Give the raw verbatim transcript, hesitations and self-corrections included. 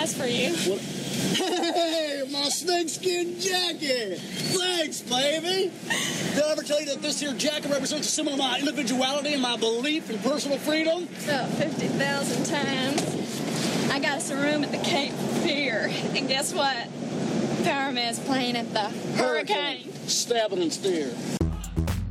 surprise for you. What? Hey, my snakeskin jacket! Thanks, baby! Did I ever tell you that this here jacket represents a symbol of my individuality and my belief in personal freedom? About fifty thousand times. I got us a room at the Cape Fear, and guess what? Fireman's playing at the Hurricane. Hurricane. Stabbing and steer.